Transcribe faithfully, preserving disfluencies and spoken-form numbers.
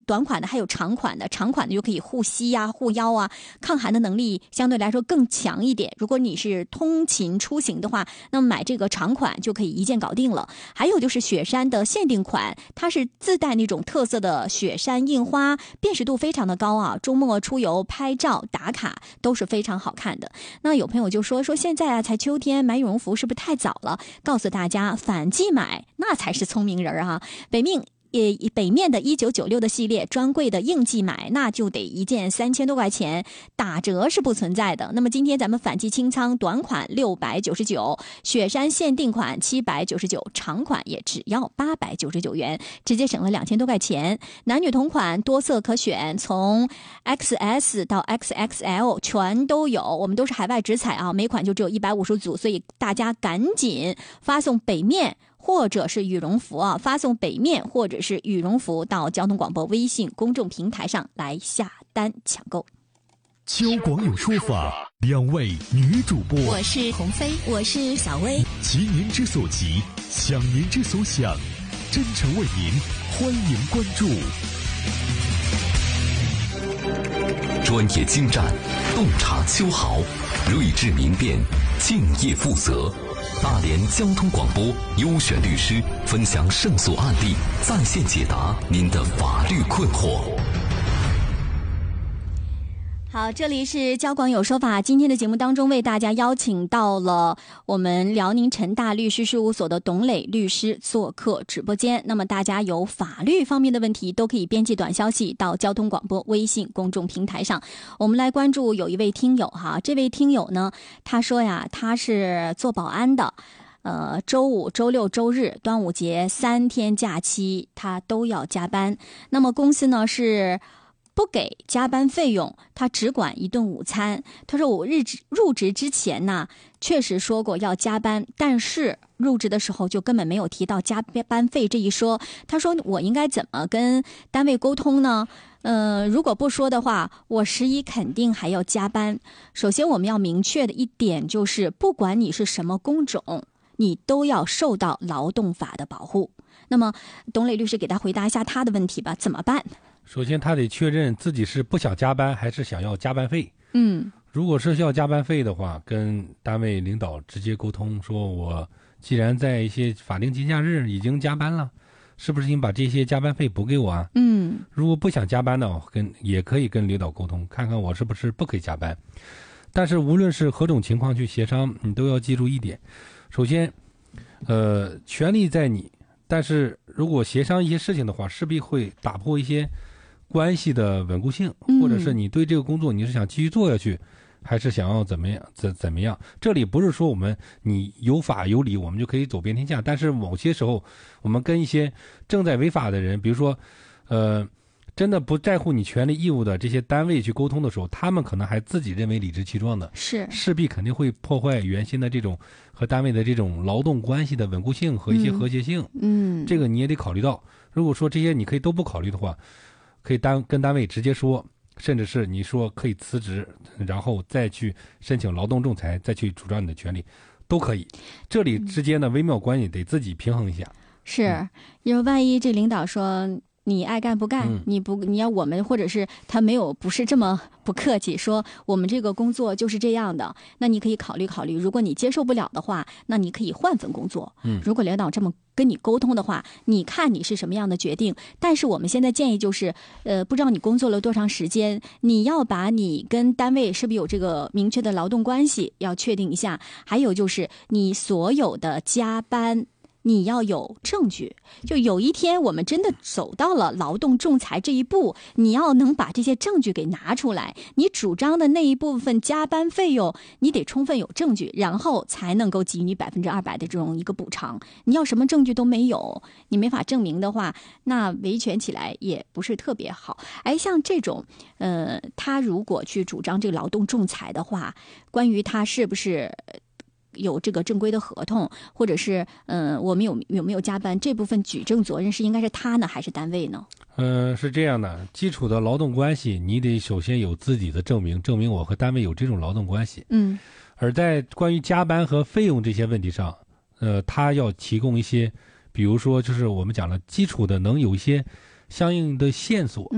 短款的，还有长款的。长款的就可以护膝啊、护腰啊，抗寒的能力相对来说更强一点。如果你是通勤出行的话，那么买这个长款就可以一键搞定了。还有就是雪山的限定款，它是自带那种特色的雪山印花，辨识度非常的高啊，周末出游拍照打卡都是非常好看的。那有朋友就说说现在啊才秋天，买羽绒服是不是太早了？告诉大家，反季买那才是聪明人啊！北命。也北面的一九九六的系列专柜的应季买，那就得一件三千多块钱，打折是不存在的。那么今天咱们反季清仓短款六百九十九，雪山限定款七百九十九，长款也只要八百九十九元，直接省了两千多块钱。男女同款多色可选，从 X S 到 X X L 全都有，我们都是海外直采啊，每款就只有一百五十组，所以大家赶紧发送北面或者是羽绒服啊，发送北面或者是羽绒服到交通广播微信公众平台上来下单抢购。 交广有说法，两位女主播， 我是鸿飞，我是小薇， 急您之所急，想您之所想，真诚为您，欢迎关注。 专业精湛，洞察秋毫，睿智明辨，敬业负责。大连交通广播优选律师分享胜诉案例，在线解答您的法律困惑。 好，这里是交广有说法。今天的节目当中，为大家邀请到了我们辽宁陈大律师事务所的董磊律师做客直播间。那么大家有法律方面的问题，都可以编辑短消息到交通广播微信公众平台上。我们来关注有一位听友哈，这位听友呢，他说呀，他是做保安的。呃，周五、周六、周日、端午节三天假期，他都要加班。那么公司呢是不给加班费用，他只管一顿午餐。他说我日职入职之前呢，确实说过要加班，但是入职的时候就根本没有提到加班费这一说。他说我应该怎么跟单位沟通呢？呃，如果不说的话，我十一肯定还要加班。首先我们要明确的一点就是，不管你是什么工种，你都要受到劳动法的保护。那么董磊律师给他回答一下他的问题吧，怎么办？ 首先他得确认自己是不想加班还是想要加班费。 嗯， 如果是要加班费的话，跟单位领导直接沟通，说我既然在一些法定节假日已经加班了，是不是应把这些加班费补给我啊？ 嗯， 如果不想加班呢，跟也可以跟领导沟通，看看我是不是不可以加班。但是无论是何种情况去协商，你都要记住一点，首先呃，权利在你，但是如果协商一些事情的话，势必会打破一些关系的稳固性，或者是你对这个工作你是想继续做下去，还是想要怎么样怎怎么样？这里不是说我们你有法有理，我们就可以走遍天下。但是某些时候，我们跟一些正在违法的人，比如说，呃，真的不在乎你权利义务的这些单位去沟通的时候，他们可能还自己认为理直气壮的， 是势必肯定会破坏原先的这种和单位的这种劳动关系的稳固性和一些和谐性。 嗯， 这个你也得考虑到。如果说这些你可以都不考虑的话，可以单跟单位直接说，甚至是你说可以辞职，然后再去申请劳动仲裁，再去主张你的权利，都可以。这里之间的微妙关系得自己平衡一下。 是， 嗯、 因为万一这领导说你爱干不干， 嗯、 你不你要我们，或者是他没有不是这么不客气，说我们这个工作就是这样的，那你可以考虑考虑。如果你接受不了的话，那你可以换份工作。 嗯， 如果领导这么跟你沟通的话，你看你是什么样的决定。但是我们现在建议就是，呃，不知道你工作了多长时间，你要把你跟单位是不是有这个明确的劳动关系要确定一下。还有就是你所有的加班，你要有证据，就有一天我们真的走到了劳动仲裁这一步，你要能把这些证据给拿出来，你主张的那一部分加班费用，你得充分有证据，然后才能够给予你百分之二百的这种一个补偿。你要什么证据都没有，你没法证明的话，那维权起来也不是特别好。哎，像这种，呃，他如果去主张这个劳动仲裁的话，关于他是不是有这个正规的合同，或者是嗯、呃，我们有有没有加班，这部分举证责任是应该是他呢，还是单位呢？ 嗯、呃，是这样的，基础的劳动关系，你得首先有自己的证明，证明我和单位有这种劳动关系。 嗯， 而在关于加班和费用这些问题上，呃，他要提供一些，比如说就是我们讲了基础的，能有一些相应的线索。